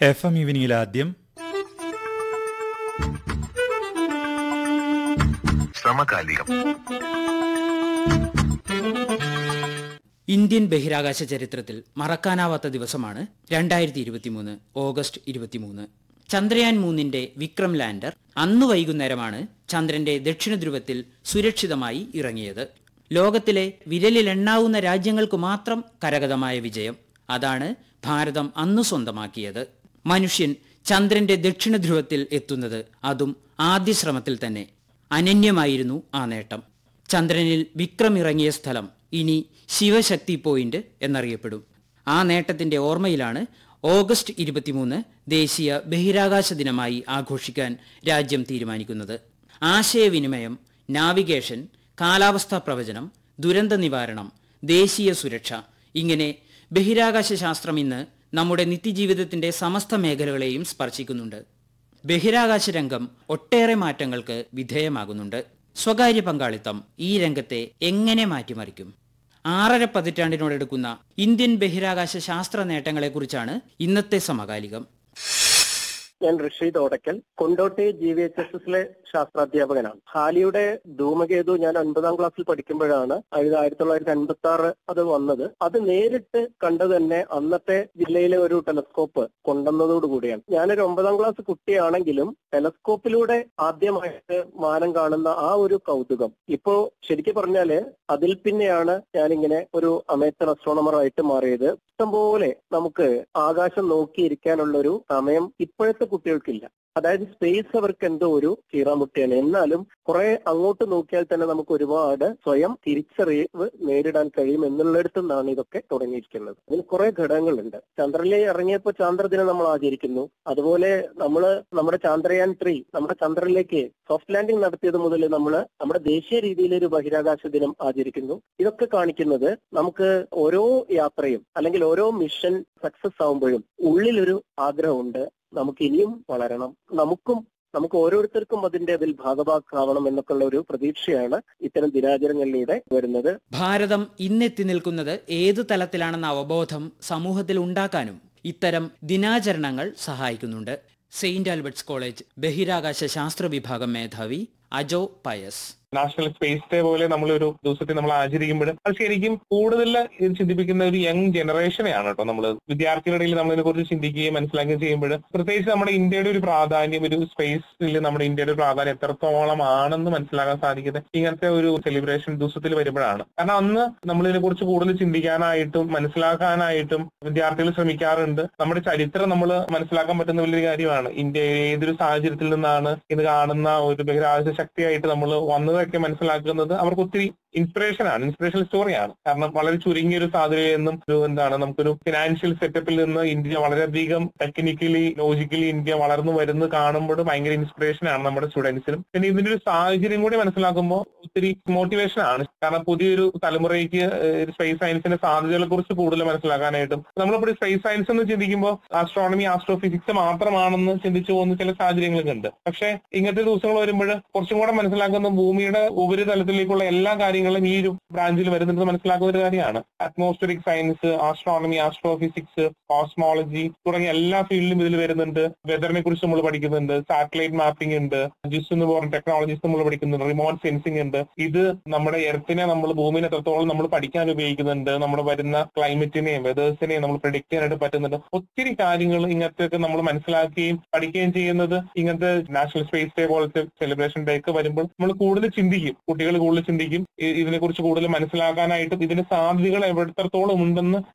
FM ഈവനിങ്ങിൽ ആദ്യം സമകാലികം. Indian ബഹിരാകാശ ചരിത്രത്തിൽ മറക്കാനാവാത്ത ദിവസമാണ് 2023 ഓഗസ്റ്റ് 23. ചന്ദ്രയാൻ 3ന്റെ വിക്രം ലാൻഡർ അന്നു വൈകുന്നേരമാണ് ചന്ദ്രന്റെ ദക്ഷിണ ധ്രുവത്തിൽ സുരക്ഷിതമായി ഇറങ്ങിയത്. ലോകത്തിലെ വിരലിലെണ്ണാവുന്ന രാജ്യങ്ങൾക്ക് മാത്രം കരഗതമായ വിജയം. അതാണ് ഭാരതം അന്നു സ്വന്തമാക്കിയത്. മനുഷ്യൻ ചന്ദ്രന്റെ ദക്ഷിണ ധ്രുവത്തിൽ എത്തുന്നത് അതും ആദ്യ ശ്രമത്തിൽ തന്നെ. അനന്യമായിരുന്നു ആ നേട്ടം. ചന്ദ്രനിൽ വിക്രം ഇറങ്ങിയ സ്ഥലം ഇനി ശിവശക്തി പോയിന്റ് എന്നറിയപ്പെടും. ആ നേട്ടത്തിന്റെ ഓർമ്മയിലാണ് ഓഗസ്റ്റ് 23 ദേശീയ ബഹിരാകാശ ദിനമായി ആഘോഷിക്കാൻ രാജ്യം തീരുമാനിക്കുന്നത്. ആശയവിനിമയം, നാവിഗേഷൻ, കാലാവസ്ഥാ പ്രവചനം, ദുരന്ത നിവാരണം, ദേശീയ സുരക്ഷ, ഇങ്ങനെ ബഹിരാകാശ ശാസ്ത്രം ഇന്ന് നമ്മുടെ നിത്യജീവിതത്തിന്റെ സമസ്ത മേഖലകളെയും സ്പർശിക്കുന്നുണ്ട്. ബഹിരാകാശ രംഗം ഒട്ടേറെ മാറ്റങ്ങൾക്ക് വിധേയമാകുന്നുണ്ട്. സ്വകാര്യ പങ്കാളിത്തം ഈ രംഗത്തെ എങ്ങനെ മാറ്റിമറിക്കും? 6.5 പതിറ്റാണ്ടിനോടെടുക്കുന്ന ഇന്ത്യൻ ബഹിരാകാശ ശാസ്ത്ര നേട്ടങ്ങളെക്കുറിച്ചാണ് ഇന്നത്തെ സമകാലികം. ഞാൻ റഷീദ് ഓടക്കൽ, കൊണ്ടോട്ടി GVHSSലെ ശാസ്ത്രാധ്യാപകനാണ്. ഹാലിയുടെ ധൂമകേതു ഞാൻ 9ാം ക്ലാസ്സിൽ പഠിക്കുമ്പോഴാണ് 1956 അത് വന്നത്. അത് നേരിട്ട് കണ്ടത് തന്നെ അന്നത്തെ ജില്ലയിലെ ഒരു ടെലസ്കോപ്പ് കൊണ്ടുവന്നതോടുകൂടിയാണ്. ഞാനൊരു 9ാം ക്ലാസ് കുട്ടിയാണെങ്കിലും ടെലസ്കോപ്പിലൂടെ ആദ്യമായിട്ട് മാനം കാണുന്ന ആ ഒരു കൗതുകം ഇപ്പോ ശരിക്കും പറഞ്ഞാല് അതിൽ പിന്നെയാണ് ഞാനിങ്ങനെ ഒരു അമേച്ചർ അസ്ട്രോണമർ ആയിട്ട് മാറിയത്. ഇഷ്ടംപോലെ നമുക്ക് ആകാശം നോക്കിയിരിക്കാനുള്ള ഒരു സമയം ഇപ്പോഴത്തെ കുട്ടികൾക്കില്ല. അതായത് സ്പേസ് അവർക്ക് എന്തോ ഒരു കീറാമുട്ടിയാണ്. എന്നാലും കുറെ അങ്ങോട്ട് നോക്കിയാൽ തന്നെ നമുക്ക് ഒരുപാട് സ്വയം തിരിച്ചറിവ് നേരിടാൻ കഴിയും എന്നുള്ളിടത്തു നിന്നാണ് ഇതൊക്കെ തുടങ്ങിയിരിക്കുന്നത്. അതിന് കുറെ ഘടകങ്ങളുണ്ട്. ചന്ദ്രനിൽ ഇറങ്ങിയപ്പോൾ ചാന്ദ്രദിനം നമ്മൾ ആചരിക്കുന്നു. അതുപോലെ നമ്മുടെ ചന്ദ്രയാൻ 3 നമ്മുടെ ചന്ദ്രനിലേക്ക് സോഫ്റ്റ് ലാൻഡിംഗ് നടത്തിയത് മുതൽ നമ്മുടെ ദേശീയ രീതിയിലൊരു ബഹിരാകാശ ദിനം ആചരിക്കുന്നു. ഇതൊക്കെ കാണിക്കുന്നത് നമുക്ക് ഓരോ യാത്രയും അല്ലെങ്കിൽ ഓരോ മിഷൻ സക്സസ് ആവുമ്പോഴും ഉള്ളിലൊരു ആഗ്രഹമുണ്ട്, നമുക്ക് ഇനിയും വളരണം, നമുക്ക് ഓരോരുത്തർക്കും അതിൽ ഭാഗഭാക്കാവണം എന്നൊക്കെയുള്ള ഒരു പ്രതീക്ഷയാണ് ഇത്തരം ദിനാചരണങ്ങളിലൂടെ വരുന്നത്. ഭാരതം ഇന്നെത്തി നിൽക്കുന്നത് ഏതു തലത്തിലാണെന്ന അവബോധം സമൂഹത്തിൽ ഉണ്ടാക്കാനും ഇത്തരം ദിനാചരണങ്ങൾ സഹായിക്കുന്നുണ്ട്. സെയിന്റ് ആൽബർട്ട്സ് കോളേജ് ബഹിരാകാശ ശാസ്ത്ര വിഭാഗം മേധാവി Ajo Pius. National space day പോലെ നമ്മളൊരു ദിവസത്തെ നമ്മൾ ആചരിക്കുമ്പോൾ അത് ശരിക്കും കൂടുതൽ ചിന്തിപ്പിക്കുന്ന ഒരു യങ് ജനറേഷനെയാണ് കേട്ടോ. നമ്മൾ വിദ്യാർത്ഥികളിൽ നമ്മളതിനെ കുറിച്ച് ചിന്തിക്കുകയും മനസ്സിലാക്കുകയും ചെയ്യുമ്പോൾ പ്രത്യേകിച്ച് നമ്മുടെ ഇന്ത്യയുടെ ഒരു പ്രാധാന്യം, ഒരു സ്പേസിൽ നമ്മുടെ ഇന്ത്യയുടെ പ്രാധാന്യം എത്രത്തോളം ആണെന്ന് മനസ്സിലാക്കാൻ സാധിക്കുന്നത് ഇങ്ങനത്തെ ഒരു സെലിബ്രേഷൻ ദിവസത്തിൽ വരുമ്പോഴാണ്. കാരണം അന്ന് നമ്മളിതിനെ കുറിച്ച് കൂടുതൽ ചിന്തിക്കാനായിട്ടും മനസ്സിലാക്കാനായിട്ടും വിദ്യാർത്ഥികൾ ശ്രമിക്കാറുണ്ട്. നമ്മുടെ ചരിത്രം നമ്മൾ മനസ്സിലാക്കാൻ പറ്റുന്ന വലിയൊരു കാര്യമാണ്. ഇന്ത്യ ഏതൊരു സാഹചര്യത്തിൽ നിന്നാണ് ഇത് കാണുന്ന ഒരു ബഹിരാകാശ ശക്തിയായിട്ട് നമ്മൾ വന്നത് ഒക്കെ മനസ്സിലാക്കുന്നത് അവർക്ക് ഒത്തിരി ഇൻസ്പിറേഷണൽ സ്റ്റോറിയാണ്. കാരണം വളരെ ചുരുങ്ങിയ ഒരു സാധ്യതയിൽ നിന്നും നമുക്കൊരു ഫിനാൻഷ്യൽ സെറ്റപ്പിൽ നിന്ന് ഇന്ത്യ വളരെയധികം ടെക്നിക്കലി ലോജിക്കലി ഇന്ത്യ വളർന്നു വരുന്നത് കാണുമ്പോൾ ഭയങ്കര ഇൻസ്പിറേഷൻ ആണ് നമ്മുടെ സ്റ്റുഡൻസിനും. പിന്നെ ഇതിന്റെ ഒരു സാഹചര്യം കൂടി മനസ്സിലാക്കുമ്പോൾ ഒത്തിരി മോട്ടിവേഷൻ ആണ്. കാരണം പുതിയൊരു തലമുറയ്ക്ക് സ്പേസ് സയൻസിന്റെ സാധ്യതകളെ കുറിച്ച് കൂടുതൽ മനസ്സിലാക്കാനായിട്ടും നമ്മളിപ്പോൾ സ്പേസ് സയൻസ് എന്ന് ചിന്തിക്കുമ്പോൾ ആസ്ട്രോണമി, ആസ്ട്രോഫിസിക്സ് മാത്രമാണെന്ന് ചിന്തിച്ചു പോകുന്ന ചില സാഹചര്യങ്ങളൊക്കെ ഉണ്ട്. പക്ഷെ ഇങ്ങനത്തെ ദിവസങ്ങൾ വരുമ്പോൾ കുറച്ചും കൂടെ മനസ്സിലാക്കുന്ന ഭൂമിയുടെ ഉപരിതലത്തിലേക്കുള്ള എല്ലാ കാര്യങ്ങളും ഈ ഒരു ബ്രാഞ്ചിൽ വരുന്നത് മനസ്സിലാക്കുന്ന ഒരു കാര്യമാണ്. Atmospheric science, astronomy, astrophysics, cosmology തുടങ്ങിയ എല്ലാ ഫീൽഡിലും ഇതിൽ വരുന്നുണ്ട്. വെതറിനെ കുറിച്ച് നമ്മൾ പഠിക്കുന്നുണ്ട്, സാറ്റലൈറ്റ് മാപ്പിംഗ് ഉണ്ട്, ജിസ് എന്ന് പറയുന്ന ടെക്നോളജീസ് നമ്മൾ പഠിക്കുന്നുണ്ട്, റിമോട്ട് സെൻസിംഗ് ഉണ്ട്. ഇത് നമ്മുടെ എർത്തിനെ ഭൂമിനെ എത്രത്തോളം നമ്മൾ പഠിക്കാൻ ഉപയോഗിക്കുന്നുണ്ട്, നമ്മുടെ വരുന്ന ക്ലൈമറ്റിനെയും വെതേഴ്സിനെയും നമ്മൾ പ്രെഡിക്ട് ചെയ്യാനായിട്ട് പറ്റുന്നുണ്ട്. ഒത്തിരി കാര്യങ്ങൾ ഇങ്ങനത്തെ നമ്മൾ മനസ്സിലാക്കുകയും പഠിക്കുകയും ചെയ്യുന്നത് ഇങ്ങനത്തെ നാഷണൽ സ്പേസ് ഡേ പോലത്തെ സെലിബ്രേഷൻ ഡേ ഒക്കെ വരുമ്പോൾ നമ്മൾ കൂടുതൽ ചിന്തിക്കും, കുട്ടികൾ കൂടുതൽ ചിന്തിക്കും, ഇതിനെക്കുറിച്ച് കൂടുതൽ മനസ്സിലാക്കാനായിട്ടും ഇതിന്റെ സാധ്യതകൾ എത്രത്തോളം ഉണ്ടെന്ന്